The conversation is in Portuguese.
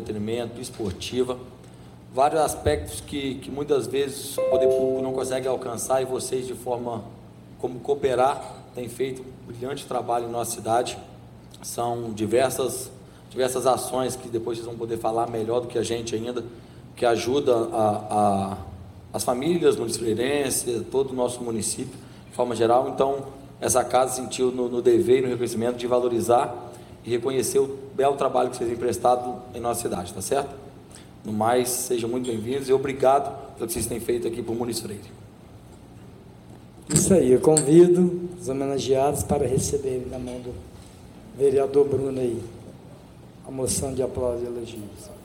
entretenimento, esportiva, vários aspectos que muitas vezes o poder público não consegue alcançar, e vocês, de forma como cooperar, têm feito um brilhante trabalho em nossa cidade. São diversas ações que depois vocês vão poder falar melhor do que a gente ainda, que ajuda as famílias municifreirenses, todo o nosso município, de forma geral. Então, essa casa sentiu no dever e no reconhecimento de valorizar e reconhecer o belo trabalho que vocês têm prestado em nossa cidade, tá certo? No mais, sejam muito bem-vindos e obrigado pelo que vocês têm feito aqui para o Muniz Freire. Isso aí, eu convido os homenageados para receberem na mão do vereador Bruno aí a moção de aplauso e elogios.